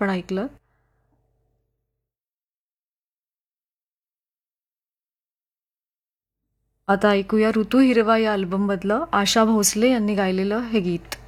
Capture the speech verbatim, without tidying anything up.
आपण ऐकलं. आता ऐकूया ऋतू हिरवा या अल्बममधलं आशा भोसले यांनी गायलेलं हे गीत.